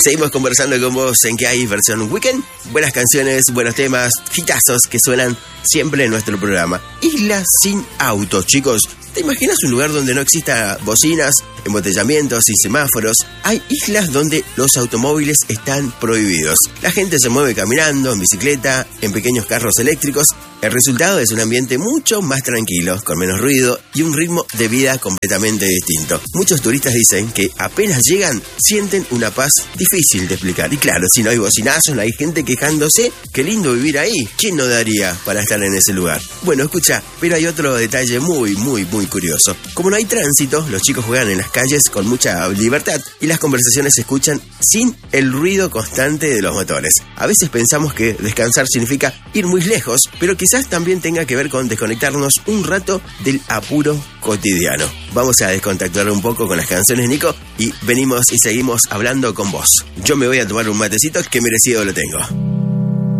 Seguimos conversando con vos en Que Hay versión Weekend. Buenas canciones, buenos temas, hitazos que suenan siempre en nuestro programa. Isla sin autos, chicos. ¿Te imaginas un lugar donde no exista bocinas, embotellamientos y semáforos? Hay islas donde los automóviles están prohibidos. La gente se mueve caminando, en bicicleta, en pequeños carros eléctricos. El resultado es un ambiente mucho más tranquilo, con menos ruido y un ritmo de vida completamente distinto. Muchos turistas dicen que apenas llegan, sienten una paz difícil de explicar. Y claro, si no hay bocinazos, no hay gente quejándose, qué lindo vivir ahí. ¿Quién no daría para estar en ese lugar? Bueno, escucha, pero hay otro detalle muy curioso. Como no hay tránsito, los chicos juegan en las calles con mucha libertad y las conversaciones se escuchan sin el ruido constante de los motores. A veces pensamos que descansar significa ir muy lejos, pero quizás también tenga que ver con desconectarnos un rato del apuro cotidiano. Vamos a descontactar un poco con las canciones, Nico, y venimos y seguimos hablando con vos. Yo me voy a tomar un matecito que merecido lo tengo.